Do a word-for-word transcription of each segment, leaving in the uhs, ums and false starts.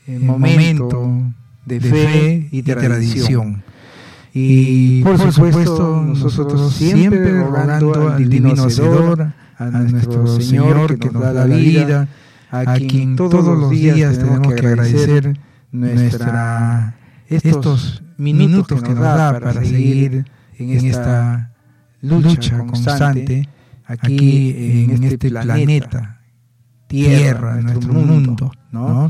eh, momento de fe y tradición. Y por supuesto nosotros siempre rogando al Divino Hacedor, a nuestro Señor que nos da la vida, a quien todos los días tenemos que agradecer nuestra, estos minutos que nos da para seguir en esta lucha constante aquí en este planeta, Tierra, nuestro mundo, ¿no?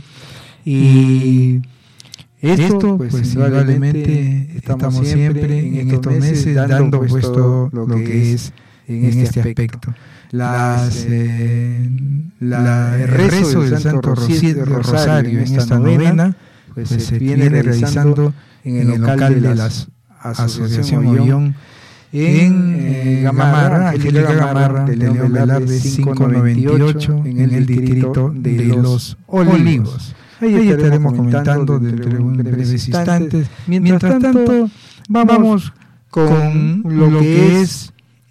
Y esto, pues indudablemente estamos siempre en estos meses dando pues todo lo que es en este aspecto. Las, eh, la, el rezo del Santo Rosario en esta novena pues se viene realizando en el local de la Asociación Ollón en eh, Gamarra, Angélica Gamarra de León Velarde quinientos noventa y ocho, en el distrito de Los Olivos. Ahí estaremos comentando dentro de un breves instantes. Mientras tanto, vamos con lo que es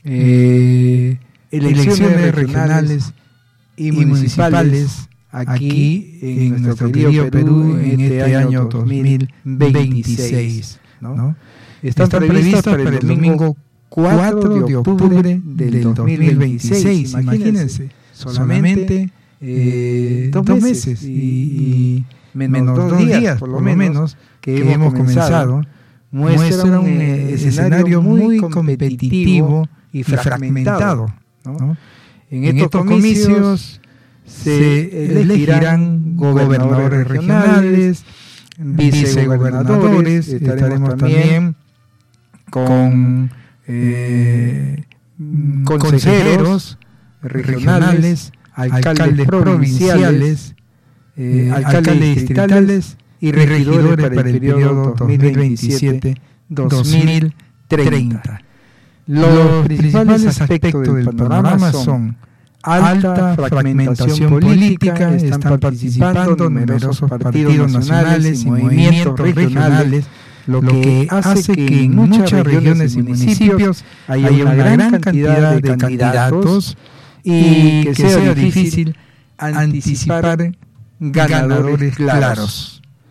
eh, elecciones regionales y municipales aquí en nuestro querido Perú en este año dos mil veintiséis, ¿no? Están previstas para el domingo cuatro de octubre del dos mil veintiséis, imagínense, solamente eh, dos meses y, y menos dos días, por lo menos, que hemos comenzado, muestra un eh, escenario muy competitivo y fragmentado, ¿no? En estos comicios se elegirán gobernadores regionales, vicegobernadores, estaremos también con eh, consejeros regionales, alcaldes provinciales, eh, alcaldes distritales y regidores para el periodo dos mil veintisiete a dos mil treinta. Los principales aspectos del panorama son alta fragmentación política, están participando numerosos partidos nacionales y movimientos regionales, lo que hace que en muchas regiones y municipios haya una gran cantidad de candidatos y que sea difícil anticipar ganadores claros.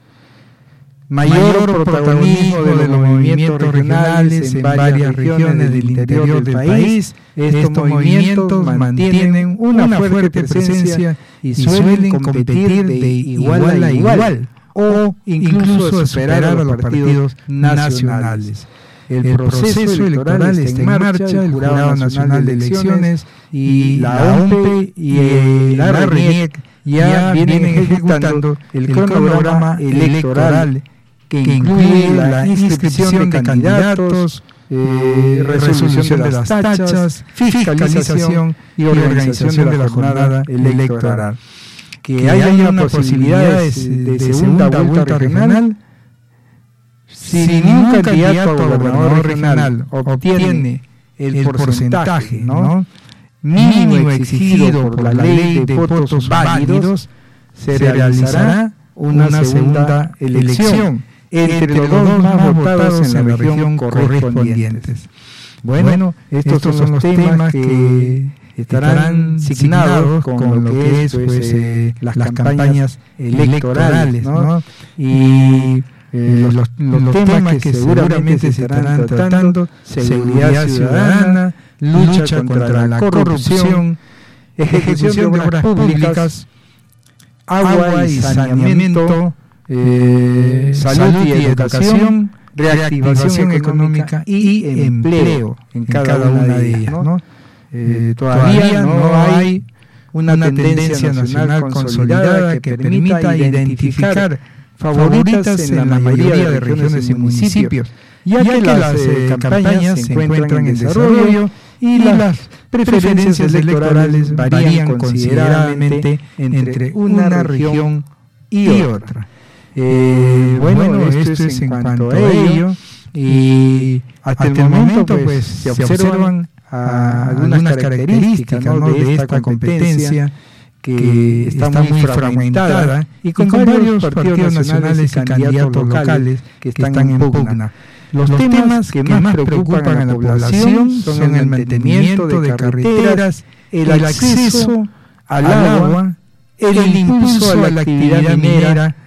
Mayor protagonismo de los movimientos regionales en varias regiones del interior del país. Estos movimientos mantienen una fuerte presencia y suelen competir de igual a igual o incluso superar a los partidos nacionales. El proceso electoral está en marcha, el Jurado Nacional de Elecciones y la O M P y la RENIEC ya vienen ejecutando el cronograma electoral que incluye la inscripción de candidatos, eh, resolución de las tachas, fiscalización y organización de la jornada electoral. Que haya una posibilidad de, de segunda vuelta regional, si ningún candidato a gobernador regional obtiene el porcentaje, ¿no?, mínimo exigido por la ley de votos válidos, se realizará una segunda elección entre los dos más votados en la región correspondientes. Bueno, estos son los temas que estarán signados con lo que es pues, eh, las campañas electorales, ¿no? Y eh, los, los, los temas que seguramente se estarán tratando: seguridad ciudadana, lucha contra la corrupción, ejecución de obras públicas, agua y saneamiento, Eh, salud, salud y educación, reactivación económica y empleo en cada una de ellas, ¿no? Eh, todavía no hay una tendencia nacional consolidada que permita identificar favoritas en la mayoría de regiones y municipios, ya que las eh, campañas se encuentran en desarrollo y las preferencias electorales varían considerablemente entre una región y otra. Eh, bueno, bueno, esto, esto es en cuanto a ello, y hasta, hasta el momento pues se observan a algunas características, ¿no?, de esta competencia que está muy fragmentada y con varios partidos nacionales y candidatos locales que están en pugna. Los temas que más preocupan a la población son el mantenimiento de carreteras, el acceso al agua, el impulso a la actividad minera